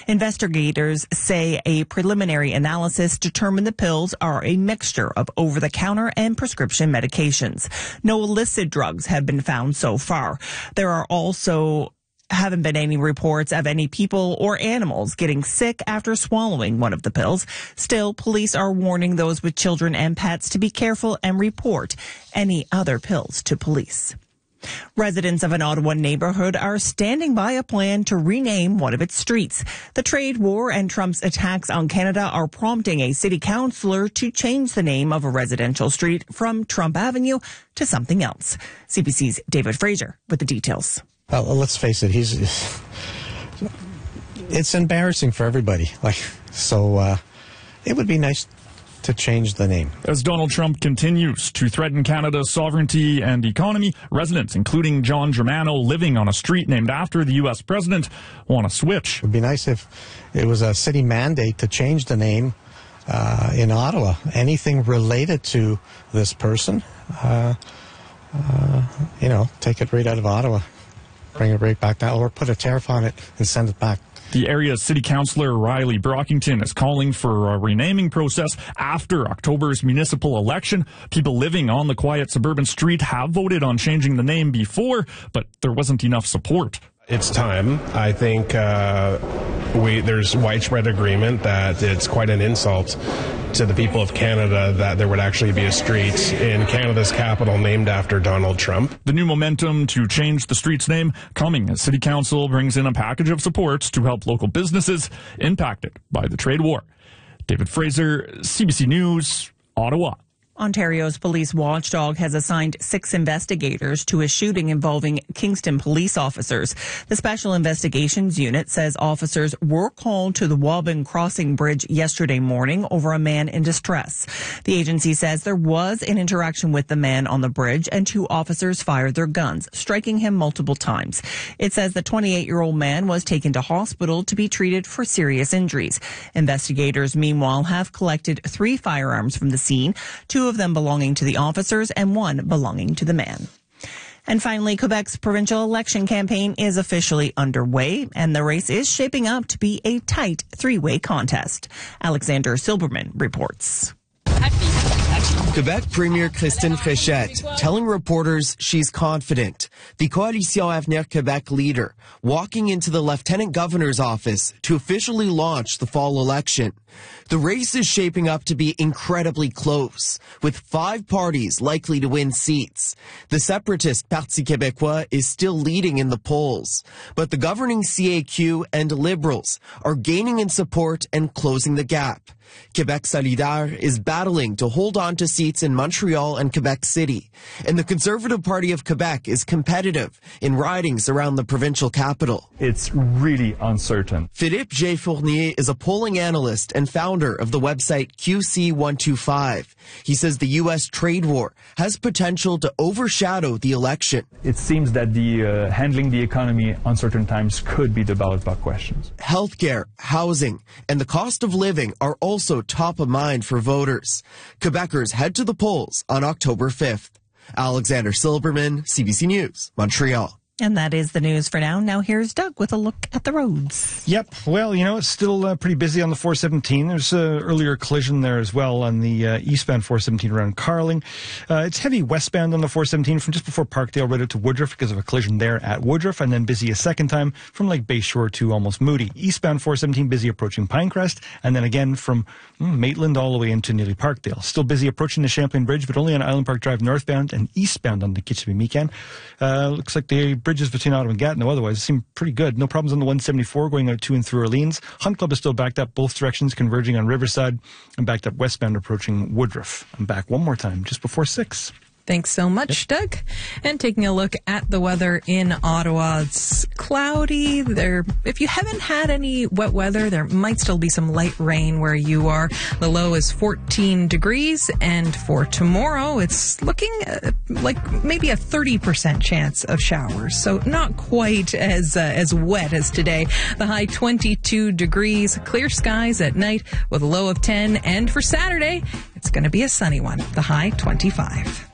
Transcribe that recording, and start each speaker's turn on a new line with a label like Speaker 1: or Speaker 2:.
Speaker 1: Investigators say a preliminary analysis determined the pills are a mixture of over-the-counter and prescription medications. No illicit drugs have been found so far. There are also haven't been any reports of any people or animals getting sick after swallowing one of the pills. Still, police are warning those with children and pets to be careful and report any other pills to police. Residents of an Ottawa neighborhood are standing by a plan to rename one of its streets. The trade war and Trump's attacks on Canada are prompting a city councillor to change the name of a residential street from Trump Avenue to something else. CBC's David Fraser with the details.
Speaker 2: Well, let's face it, it's embarrassing for everybody. It would be nice to change the name.
Speaker 3: As Donald Trump continues to threaten Canada's sovereignty and economy, residents, including John Germano, living on a street named after the U.S. president, want to switch.
Speaker 2: It would be nice if it was a city mandate to change the name in Ottawa. Anything related to this person, take it right out of Ottawa. Bring it right back down, or put a tariff on it and send it back.
Speaker 3: The area's city councillor, Riley Brockington, is calling for a renaming process after October's municipal election. People living on the quiet suburban street have voted on changing the name before, but there wasn't enough support.
Speaker 4: It's time. I think there's widespread agreement that it's quite an insult to the people of Canada that there would actually be a street in Canada's capital named after Donald Trump.
Speaker 3: The new momentum to change the street's name coming as City Council brings in a package of supports to help local businesses impacted by the trade war. David Fraser, CBC News, Ottawa.
Speaker 1: Ontario's police watchdog has assigned 6 investigators to a shooting involving Kingston police officers. The Special Investigations Unit says officers were called to the Waubun Crossing Bridge yesterday morning over a man in distress. The agency says there was an interaction with the man on the bridge and 2 officers fired their guns, striking him multiple times. It says the 28-year-old man was taken to hospital to be treated for serious injuries. Investigators, meanwhile, have collected 3 firearms from the scene, 2 of them belonging to the officers and 1 belonging to the man. And finally, Quebec's provincial election campaign is officially underway, and the race is shaping up to be a tight 3-way contest. Alexander Silberman reports.
Speaker 5: Quebec Premier Christine Fréchette telling reporters she's confident. The Coalition Avenir Quebec leader walking into the Lieutenant Governor's office to officially launch the fall election. The race is shaping up to be incredibly close, with 5 parties likely to win seats. The separatist Parti Québécois is still leading in the polls, but the governing CAQ and Liberals are gaining in support and closing the gap. Québec Solidaire is battling to hold on to seats in Montreal and Quebec City, and the Conservative Party of Quebec is competitive in ridings around the provincial capital.
Speaker 6: It's really uncertain.
Speaker 5: Philippe J. Fournier is a polling analyst and founder of the website QC125. He says the U.S. trade war has potential to overshadow the election.
Speaker 6: It seems that the handling the economy uncertain times could be the ballot box questions.
Speaker 5: Healthcare, housing, and the cost of living are also top of mind for voters. Quebecers head to the polls on October 5th. Alexander Silberman, CBC News, Montreal.
Speaker 1: And that is the news for now. Now here's Doug with a look at the roads.
Speaker 7: Yep. Well, it's still pretty busy on the 417. There's an earlier collision there as well on the eastbound 417 around Carling. It's heavy westbound on the 417 from just before Parkdale right out to Woodruff because of a collision there at Woodruff, and then busy a second time from Lake Bayshore to almost Moody. Eastbound 417 busy approaching Pinecrest, and then again from Maitland all the way into nearly Parkdale. Still busy approaching the Champlain Bridge, but only on Island Park Drive northbound and eastbound on the Kitchener-Meekan. Looks like the bridges between Ottawa and Gatineau otherwise seem pretty good. No problems on the 174 going out to and through Orleans. Hunt Club is still backed up both directions, converging on Riverside, and backed up westbound approaching Woodruff. I'm back one more time just before 6.
Speaker 8: Thanks so much, Doug. And taking a look at the weather in Ottawa, it's cloudy. If you haven't had any wet weather, there might still be some light rain where you are. The low is 14 degrees, and for tomorrow, it's looking like maybe a 30% chance of showers. So not quite as wet as today. The high 22 degrees, clear skies at night with a low of 10. And for Saturday, it's going to be a sunny one. The high 25.